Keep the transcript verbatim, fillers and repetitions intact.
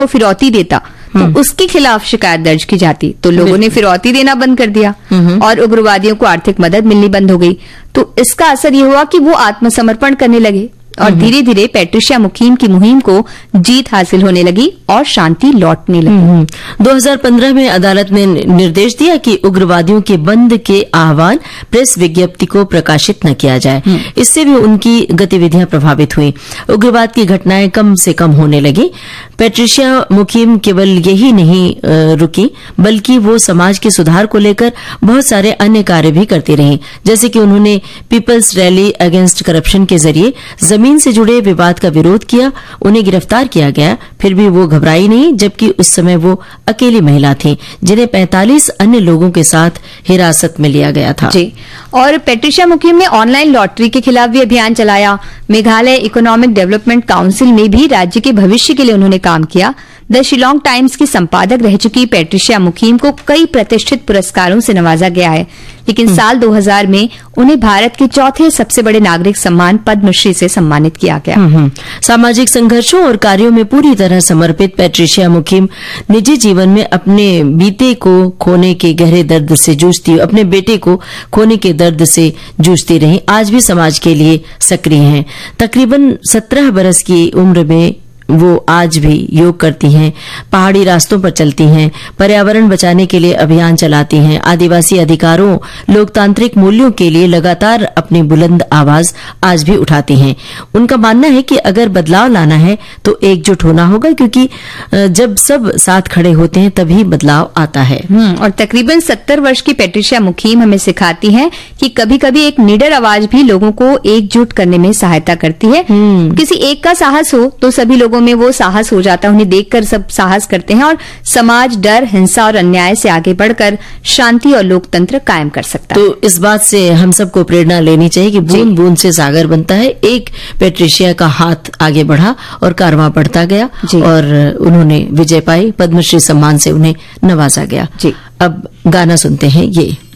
वो फिरौती देता तो उसके खिलाफ शिकायत दर्ज की जाती, तो लोगों ने फिरौती देना बंद कर दिया और उग्रवादियों को आर्थिक मदद मिलनी बंद हो गई। तो इसका असर ये हुआ कि वो आत्मसमर्पण करने लगे और धीरे धीरे पैट्रिशिया मुकीम की मुहिम को जीत हासिल होने लगी और शांति लौटने लगी। दो हज़ार पंद्रह में अदालत ने निर्देश दिया कि उग्रवादियों के बंद के आह्वान प्रेस विज्ञप्ति को प्रकाशित न किया जाए। इससे भी उनकी गतिविधियां प्रभावित हुई, उग्रवाद की घटनाएं कम से कम होने लगी। पैट्रिशिया मुकीम केवल यही नहीं रुकी, बल्कि वो समाज के सुधार को लेकर बहुत सारे अन्य कार्य भी करती रही, जैसे कि उन्होंने पीपल्स रैली अगेंस्ट करप्शन के जरिए जमीन से जुड़े विवाद का विरोध किया। उन्हें गिरफ्तार किया गया, फिर भी वो घबराई नहीं, जबकि उस समय वो अकेली महिला थी जिन्हें पैंतालीस अन्य लोगों के साथ हिरासत में लिया गया था। जी, और पैट्रिशिया मुकीम ने ऑनलाइन लॉटरी के खिलाफ भी अभियान चलाया। मेघालय इकोनॉमिक डेवलपमेंट काउंसिल में भी राज्य के भविष्य के लिए उन्होंने काम किया। द शिलोंग टाइम्स की संपादक रह चुकी पैट्रिशिया मुकीम को कई प्रतिष्ठित पुरस्कारों से नवाजा गया है, लेकिन साल दो हज़ार में उन्हें भारत के चौथे सबसे बड़े नागरिक सम्मान पद्मश्री से सम्मानित किया गया। सामाजिक संघर्षों और कार्यों में पूरी तरह समर्पित पैट्रिशिया मुकीम निजी जीवन में अपने बीते को खोने के गहरे दर्द से जूझती अपने बेटे को खोने के दर्द से जूझती रही। आज भी समाज के लिए सक्रिय हैं। तकरीबन सत्रह बरस की उम्र में वो आज भी योग करती हैं, पहाड़ी रास्तों पर चलती हैं, पर्यावरण बचाने के लिए अभियान चलाती हैं, आदिवासी अधिकारों, लोकतांत्रिक मूल्यों के लिए लगातार अपनी बुलंद आवाज आज भी उठाती हैं। उनका मानना है कि अगर बदलाव लाना है तो एकजुट होना होगा, क्योंकि जब सब साथ खड़े होते हैं तभी बदलाव आता है। और तकरीबन सत्तर वर्ष की पैट्रिशिया मुकीम हमें सिखाती है कि कभी कभी एक निडर आवाज भी लोगों को एकजुट करने में सहायता करती है। किसी एक का साहस हो तो सभी लोगों में वो साहस हो जाता है, उन्हें देखकर सब साहस करते हैं और समाज डर, हिंसा और अन्याय से आगे बढ़कर शांति और लोकतंत्र कायम कर सकता है। तो इस बात से हम सबको प्रेरणा लेनी चाहिए कि बूंद बूंद से सागर बनता है। एक पैट्रिशिया का हाथ आगे बढ़ा और कारवां बढ़ता गया और उन्होंने विजय पाई, पद्मश्री सम्मान से उन्हें नवाजा गया। जी, अब गाना सुनते हैं ये।